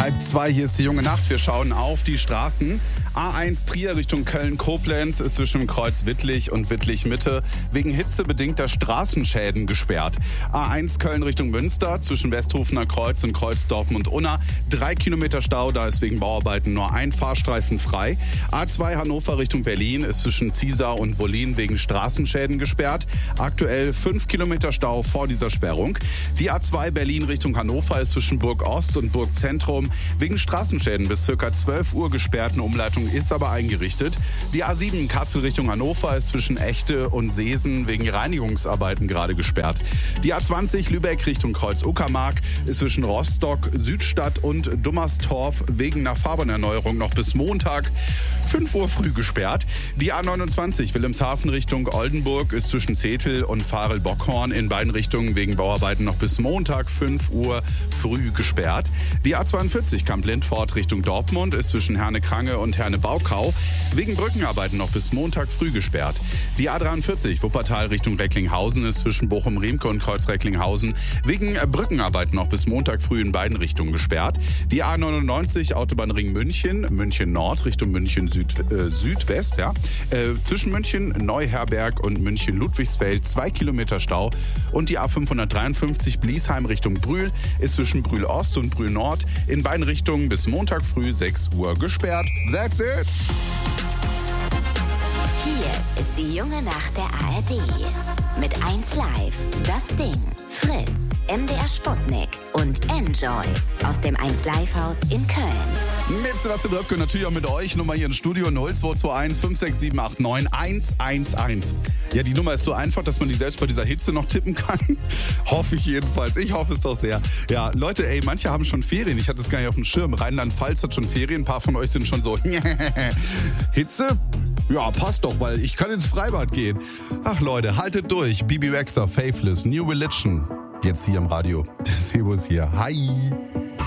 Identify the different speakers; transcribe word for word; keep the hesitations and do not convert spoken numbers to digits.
Speaker 1: Halb zwei, hier ist die junge Nacht. Wir schauen auf die Straßen. A eins Trier Richtung Köln-Koblenz ist zwischen Kreuz Wittlich und Wittlich-Mitte wegen hitzebedingter Straßenschäden gesperrt. A eins Köln Richtung Münster zwischen Westhofener Kreuz und Kreuz Dortmund-Unna. Drei Kilometer Stau, da ist wegen Bauarbeiten nur ein Fahrstreifen frei. A zwei Hannover Richtung Berlin ist zwischen Ziesar und Wollin wegen Straßenschäden gesperrt. Aktuell fünf Kilometer Stau vor dieser Sperrung. Die A zwei Berlin Richtung Hannover ist zwischen Burg Ost und Burg Zentrum wegen Straßenschäden bis ca. zwölf Uhr gesperrt. Eine Umleitung ist aber eingerichtet. Die A sieben Kassel Richtung Hannover ist zwischen Echte und Seesen wegen Reinigungsarbeiten gerade gesperrt. Die A zwanzig Lübeck Richtung Kreuz Uckermark ist zwischen Rostock, Südstadt und Dummerstorf wegen einer Fahrbahnerneuerung noch bis Montag fünf Uhr früh gesperrt. Die A neunundzwanzig Wilhelmshaven Richtung Oldenburg ist zwischen Zetel und Farel-Bockhorn in beiden Richtungen wegen Bauarbeiten noch bis Montag fünf Uhr früh gesperrt. Die A zweiundvierzig Kamp-Lindfort Richtung Dortmund ist zwischen Herne-Krange und Herne-Baukau wegen Brückenarbeiten noch bis Montag früh gesperrt. Die A dreiundvierzig Wuppertal Richtung Recklinghausen ist zwischen Bochum-Riemke und Kreuz-Recklinghausen wegen Brückenarbeiten noch bis Montag früh in beiden Richtungen gesperrt. Die A neunundneunzig Autobahnring München, München Nord Richtung München Süd, äh, Südwest, ja, äh, zwischen München Neuherberg und München Ludwigsfeld zwei Kilometer Stau. Und die A fünfhundertdreiundfünfzig Bliesheim Richtung Brühl ist zwischen Brühl Ost und Brühl Nord in beiden Richtungen bis Montag früh sechs Uhr gesperrt. That's it!
Speaker 2: Hier ist die junge Nacht der A R D. Mit eins Live, Das Ding, Fritz, M D R Sputnik und Enjoy aus dem eins Live Haus in Köln.
Speaker 1: Mit Sebastian Röpke, natürlich auch mit euch. Nummer hier im Studio null zwei zwei eins fünf sechs sieben acht neun eins eins eins. Ja, die Nummer ist so einfach, dass man die selbst bei dieser Hitze noch tippen kann. Hoffe ich jedenfalls. Ich hoffe es doch sehr. Ja, Leute, ey, manche haben schon Ferien. Ich hatte es gar nicht auf dem Schirm. Rheinland-Pfalz hat schon Ferien. Ein paar von euch sind schon so, Hitze? Ja, passt doch, weil ich kann ins Freibad gehen. Ach Leute, haltet durch. B B Rexha, Faithless, New Religion. Jetzt hier im Radio. Der Sebo ist hier. Hi.